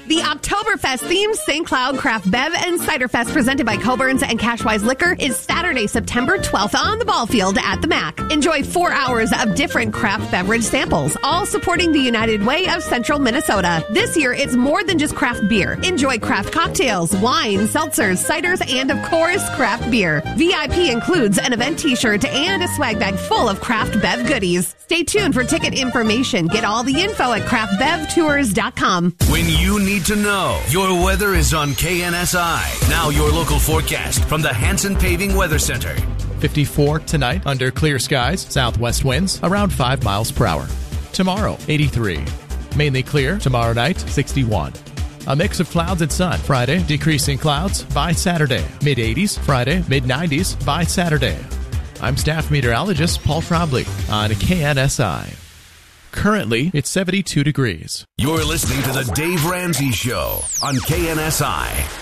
The Oktoberfest themed St. Cloud Craft Bev and Cider Fest presented by Coburn's and Cashwise Liquor is Saturday, September 12th on the ball field at the MAC. Enjoy 4 hours of different craft beverage samples, all supporting the United Way of Central Minnesota. This year, it's more than just craft beer. Enjoy craft cocktails, wine, seltzers, ciders, and of course, craft beer. VIP includes an event t-shirt and a swag bag full of craft bev goodies. Stay tuned for ticket information. Get all the info at craftbevtours.com. When you need to know, your weather is on KNSI. Now your local forecast from the Hanson Paving Weather Center. 54 tonight under clear skies, southwest winds around 5 miles per hour. Tomorrow, 83. Mainly clear tomorrow night, 61. A mix of clouds and sun. Friday, decreasing clouds by Saturday. Mid-80s Friday, mid-90s by Saturday. I'm staff meteorologist Paul Trombley on KNSI. Currently, it's 72 degrees. You're listening to The Dave Ramsey Show on KNSI.